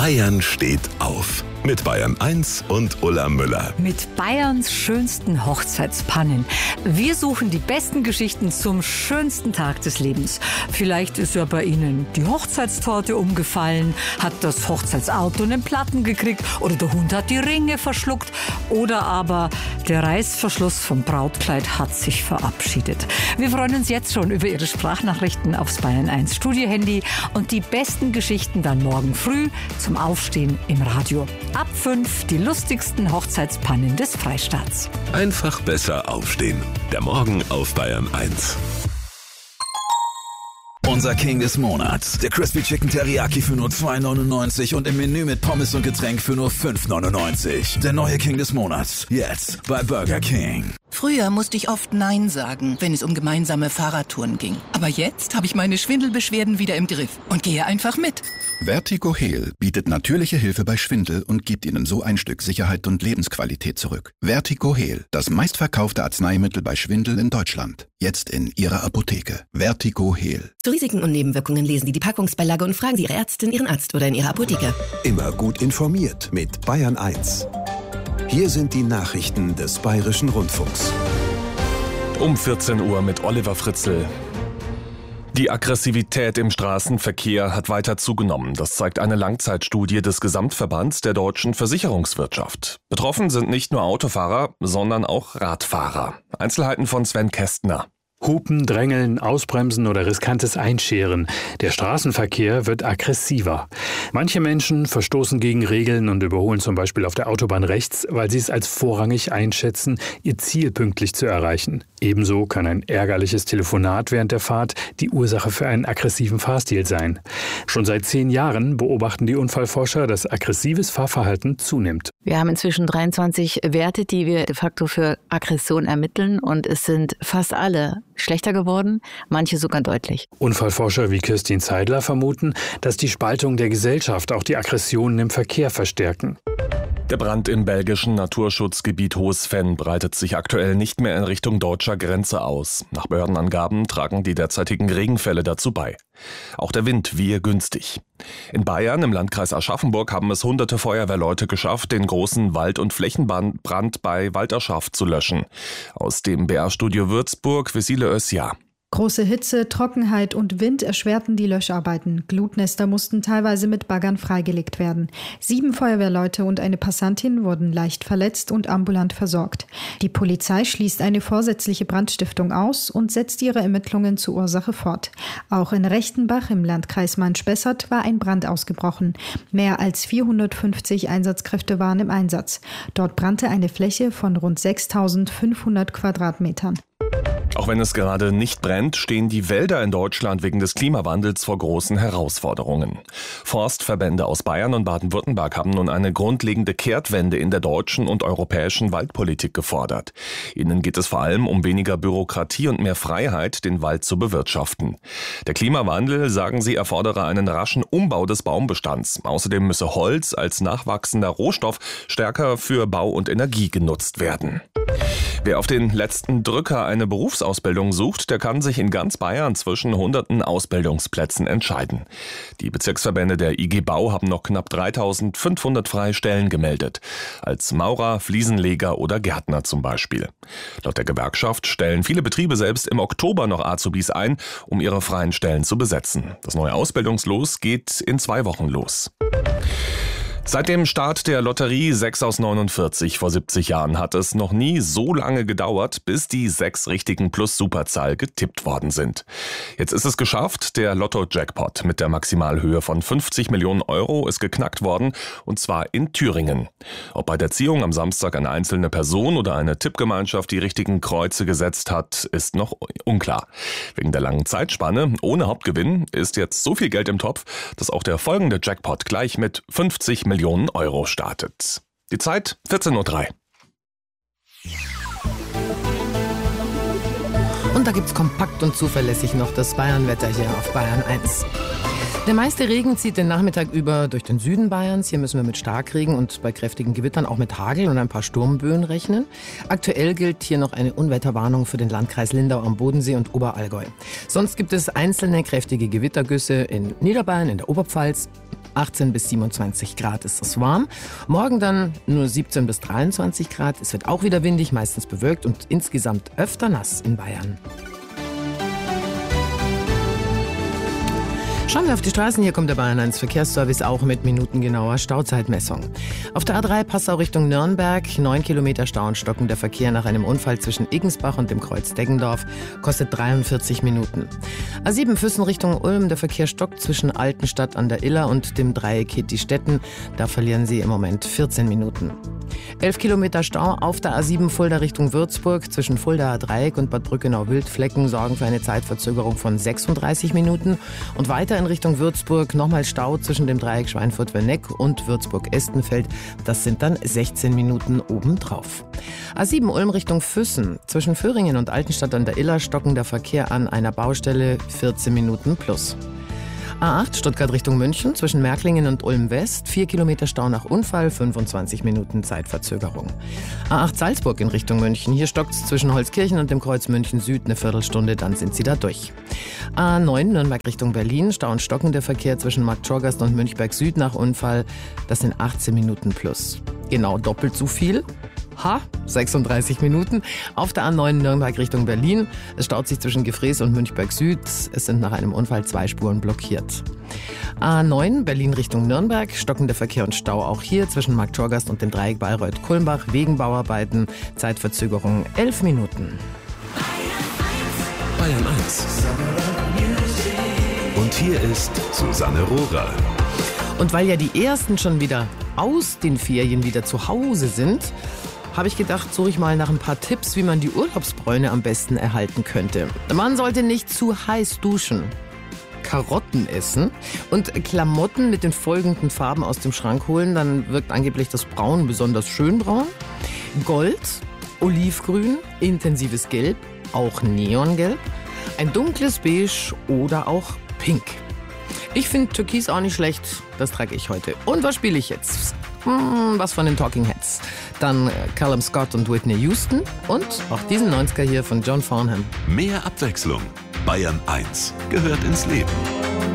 Bayern steht auf. Mit Bayern 1 und Ulla Müller. Mit Bayerns schönsten Hochzeitspannen. Wir suchen die besten Geschichten zum schönsten Tag des Lebens. Vielleicht ist ja bei Ihnen die Hochzeitstorte umgefallen, hat das Hochzeitsauto einen Platten gekriegt oder der Hund hat die Ringe verschluckt oder aber der Reißverschluss vom Brautkleid hat sich verabschiedet. Wir freuen uns jetzt schon über Ihre Sprachnachrichten aufs Bayern 1 Studiohandy und die besten Geschichten dann morgen früh zum Aufstehen im Radio. Ab 5 die lustigsten Hochzeitspannen des Freistaats. Einfach besser aufstehen. Der Morgen auf Bayern 1. Unser King des Monats. Der Crispy Chicken Teriyaki für nur 2,99 und im Menü mit Pommes und Getränk für nur 5,99. Der neue King des Monats. Jetzt bei Burger King. Früher musste ich oft Nein sagen, wenn es um gemeinsame Fahrradtouren ging. Aber jetzt habe ich meine Schwindelbeschwerden wieder im Griff und gehe einfach mit. Vertigo Heal bietet natürliche Hilfe bei Schwindel und gibt Ihnen so ein Stück Sicherheit und Lebensqualität zurück. Vertigo Heal, das meistverkaufte Arzneimittel bei Schwindel in Deutschland. Jetzt in Ihrer Apotheke. Vertigo Heal. Zu Risiken und Nebenwirkungen lesen Sie die Packungsbeilage und fragen Sie Ihre Ärztin, Ihren Arzt oder in Ihrer Apotheke. Immer gut informiert mit Bayern 1. Hier sind die Nachrichten des Bayerischen Rundfunks. Um 14 Uhr mit Oliver Fritzl. Die Aggressivität im Straßenverkehr hat weiter zugenommen. Das zeigt eine Langzeitstudie des Gesamtverbands der deutschen Versicherungswirtschaft. Betroffen sind nicht nur Autofahrer, sondern auch Radfahrer. Einzelheiten von Sven Kästner. Hupen, Drängeln, Ausbremsen oder riskantes Einscheren. Der Straßenverkehr wird aggressiver. Manche Menschen verstoßen gegen Regeln und überholen zum Beispiel auf der Autobahn rechts, weil sie es als vorrangig einschätzen, ihr Ziel pünktlich zu erreichen. Ebenso kann ein ärgerliches Telefonat während der Fahrt die Ursache für einen aggressiven Fahrstil sein. Schon seit 10 Jahren beobachten die Unfallforscher, dass aggressives Fahrverhalten zunimmt. Wir haben inzwischen 23 Werte, die wir de facto für Aggression ermitteln und es sind fast alle schlechter geworden, manche sogar deutlich. Unfallforscher wie Kirstin Zeidler vermuten, dass die Spaltung der Gesellschaft auch die Aggressionen im Verkehr verstärken. Der Brand im belgischen Naturschutzgebiet Hohes-Venn breitet sich aktuell nicht mehr in Richtung deutscher Grenze aus. Nach Behördenangaben tragen die derzeitigen Regenfälle dazu bei. Auch der Wind wehe günstig. In Bayern, im Landkreis Aschaffenburg, haben es hunderte Feuerwehrleute geschafft, den großen Wald- und Flächenbrand bei Walderschaff zu löschen. Aus dem BR-Studio Würzburg, Vesile Özja. Große Hitze, Trockenheit und Wind erschwerten die Löscharbeiten. Glutnester mussten teilweise mit Baggern freigelegt werden. 7 Feuerwehrleute und eine Passantin wurden leicht verletzt und ambulant versorgt. Die Polizei schließt eine vorsätzliche Brandstiftung aus und setzt ihre Ermittlungen zur Ursache fort. Auch in Rechtenbach im Landkreis Main-Spessart war ein Brand ausgebrochen. Mehr als 450 Einsatzkräfte waren im Einsatz. Dort brannte eine Fläche von rund 6.500 Quadratmetern. Auch wenn es gerade nicht brennt, stehen die Wälder in Deutschland wegen des Klimawandels vor großen Herausforderungen. Forstverbände aus Bayern und Baden-Württemberg haben nun eine grundlegende Kehrtwende in der deutschen und europäischen Waldpolitik gefordert. Ihnen geht es vor allem um weniger Bürokratie und mehr Freiheit, den Wald zu bewirtschaften. Der Klimawandel, sagen sie, erfordere einen raschen Umbau des Baumbestands. Außerdem müsse Holz als nachwachsender Rohstoff stärker für Bau und Energie genutzt werden. Wer auf den letzten Drücker eine Berufsausbildung sucht, der kann sich in ganz Bayern zwischen hunderten Ausbildungsplätzen entscheiden. Die Bezirksverbände der IG Bau haben noch knapp 3.500 freie Stellen gemeldet. Als Maurer, Fliesenleger oder Gärtner zum Beispiel. Laut der Gewerkschaft stellen viele Betriebe selbst im Oktober noch Azubis ein, um ihre freien Stellen zu besetzen. Das neue Ausbildungslos geht in 2 Wochen los. Seit dem Start der Lotterie 6 aus 49 vor 70 Jahren hat es noch nie so lange gedauert, bis die 6 richtigen plus Superzahl getippt worden sind. Jetzt ist es geschafft, der Lotto-Jackpot mit der Maximalhöhe von 50 Millionen Euro ist geknackt worden, und zwar in Thüringen. Ob bei der Ziehung am Samstag eine einzelne Person oder eine Tippgemeinschaft die richtigen Kreuze gesetzt hat, ist noch unklar. Wegen der langen Zeitspanne ohne Hauptgewinn ist jetzt so viel Geld im Topf, dass auch der folgende Jackpot gleich mit 50 Millionen Euro startet. Die Zeit 14:03 Uhr. Und da gibt's kompakt und zuverlässig noch das Bayern-Wetter hier auf Bayern 1. Der meiste Regen zieht den Nachmittag über durch den Süden Bayerns. Hier müssen wir mit Starkregen und bei kräftigen Gewittern auch mit Hagel und ein paar Sturmböen rechnen. Aktuell gilt hier noch eine Unwetterwarnung für den Landkreis Lindau am Bodensee und Oberallgäu. Sonst gibt es einzelne kräftige Gewittergüsse in Niederbayern, in der Oberpfalz. 18 bis 27 Grad ist es warm. Morgen dann nur 17 bis 23 Grad. Es wird auch wieder windig, meistens bewölkt und insgesamt öfter nass in Bayern. Schauen wir auf die Straßen. Hier kommt der Bayern 1 Verkehrsservice auch mit minutengenauer Stauzeitmessung. Auf der A3 Passau Richtung Nürnberg, 9 Kilometer Stau und stockender Verkehr nach einem Unfall zwischen Iggensbach und dem Kreuz Deggendorf, kostet 43 Minuten. A7 Füssen Richtung Ulm, der Verkehr stockt zwischen Altenstadt an der Iller und dem Dreieck Hittistetten, da verlieren Sie im Moment 14 Minuten. 11 Kilometer Stau auf der A7 Fulda Richtung Würzburg zwischen Fuldaer Dreieck und Bad Brückenau-Wildflecken sorgen für eine Zeitverzögerung von 36 Minuten. Und weiter in Richtung Würzburg nochmal Stau zwischen dem Dreieck Schweinfurt-Werneck und Würzburg-Estenfeld. Das sind dann 16 Minuten obendrauf. A7 Ulm Richtung Füssen zwischen Föhringen und Altenstadt an der Iller stocken der Verkehr an einer Baustelle 14 Minuten plus. A8 Stuttgart Richtung München zwischen Märklingen und Ulm West, 4 Kilometer Stau nach Unfall, 25 Minuten Zeitverzögerung. A8 Salzburg in Richtung München, hier stockt es zwischen Holzkirchen und dem Kreuz München Süd eine Viertelstunde, dann sind Sie da durch. A9 Nürnberg Richtung Berlin, Stau und stockender Verkehr zwischen Marktschorgast und Münchberg Süd nach Unfall, das sind 18 Minuten plus. Genau doppelt so viel. 36 Minuten. Auf der A9 Nürnberg Richtung Berlin. Es staut sich zwischen Gefrees und Münchberg Süd. Es sind nach einem Unfall 2 Spuren blockiert. A9 Berlin Richtung Nürnberg. Stockender Verkehr und Stau auch hier zwischen Marktschorgast und dem Dreieck Bayreuth-Kulmbach wegen Bauarbeiten. Zeitverzögerung 11 Minuten. Bayern 1. Und hier ist Susanne Rohrer. Und weil ja die Ersten schon wieder aus den Ferien wieder zu Hause sind, habe ich gedacht, suche ich mal nach ein paar Tipps, wie man die Urlaubsbräune am besten erhalten könnte. Man sollte nicht zu heiß duschen, Karotten essen und Klamotten mit den folgenden Farben aus dem Schrank holen. Dann wirkt angeblich das Braun besonders schön braun. Gold, Olivgrün, intensives Gelb, auch Neongelb, ein dunkles Beige oder auch Pink. Ich finde Türkis auch nicht schlecht, das trage ich heute. Und was spiele ich jetzt? Was von den Talking Heads. Dann Callum Scott und Whitney Houston und auch diesen 90er hier von John Farnham. Mehr Abwechslung. Bayern 1 gehört ins Leben.